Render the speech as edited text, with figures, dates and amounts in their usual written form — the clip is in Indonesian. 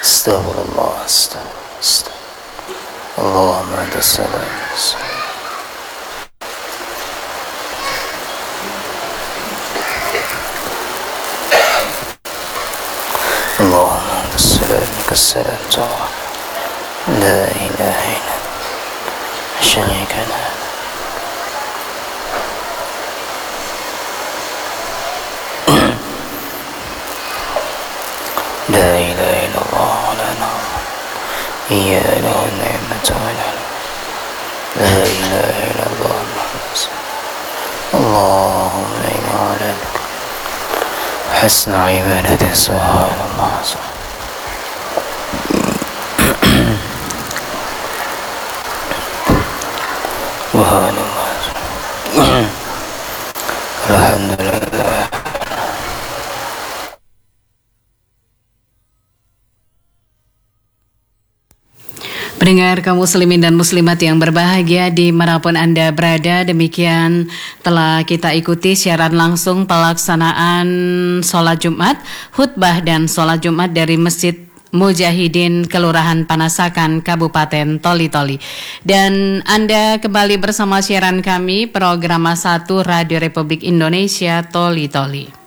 Astaghfirullah, astaghfirullah. Allahumma anta salam. Allahumma anta salam, kassalam ta'ala. La ilaha illa syarika lah. La ilaha illallah wa la na'budu iyyaka na'budu wa la la ilaha illallah Allahumma inna ala husna ibadati subhanallah subhanallah alhamdulillah. Pendengar kaum muslimin dan muslimat yang berbahagia dimanapun Anda berada, demikian telah kita ikuti siaran langsung pelaksanaan sholat Jumat, khutbah dan sholat Jumat dari Masjid Mujahidin Kelurahan Panasakan, Kabupaten Toli-Toli. Dan Anda kembali bersama siaran kami, program 1 Radio Republik Indonesia Toli-Toli.